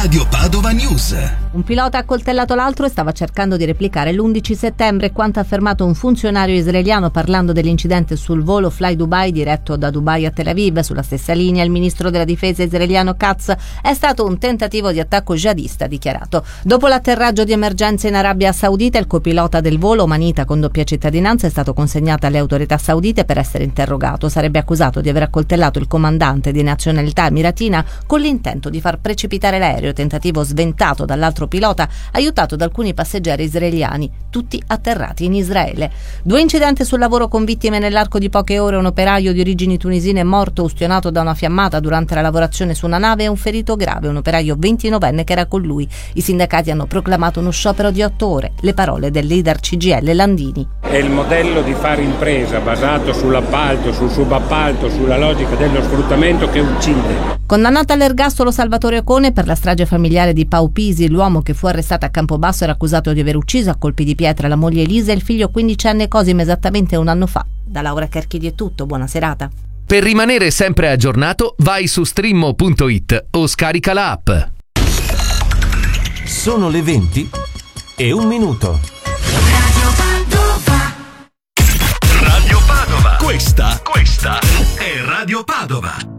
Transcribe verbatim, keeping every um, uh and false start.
Radio Padova News. Un pilota ha accoltellato l'altro e stava cercando di replicare l'undici settembre quanto ha affermato un funzionario israeliano parlando dell'incidente sul volo Fly Dubai diretto da Dubai a Tel Aviv. Sulla stessa linea il ministro della difesa israeliano Katz: è stato un tentativo di attacco jihadista, ha dichiarato. Dopo l'atterraggio di emergenza in Arabia Saudita, il copilota del volo, Manita con doppia cittadinanza, è stato consegnato alle autorità saudite per essere interrogato. Sarebbe accusato di aver accoltellato il comandante di nazionalità emiratina con l'intento di far precipitare l'aereo, tentativo sventato dall'altro pilota aiutato da alcuni passeggeri israeliani, tutti atterrati in Israele. Due incidenti sul lavoro con vittime nell'arco di poche ore: un operaio di origini tunisine è morto ustionato da una fiammata durante la lavorazione su una nave e un ferito grave, un operaio ventinovenne che era con lui. I sindacati hanno proclamato uno sciopero di otto ore. Le parole del leader C G I L Landini. È il modello di fare impresa basato sull'appalto, sul subappalto, sulla logica dello sfruttamento che uccide. Condannato all'ergastolo Salvatore Ocone per la strage familiare di Pau Pisi. L'uomo che fu arrestato a Campobasso era accusato di aver ucciso a colpi di pietra la moglie Elisa e il figlio quindicenne Cosimo esattamente un anno fa. Da Laura Carchidi è tutto, buona serata. Per rimanere sempre aggiornato vai su streammo punto it o scarica la app. Sono le venti e un minuto. Radio Padova. Questa, questa è Radio Padova.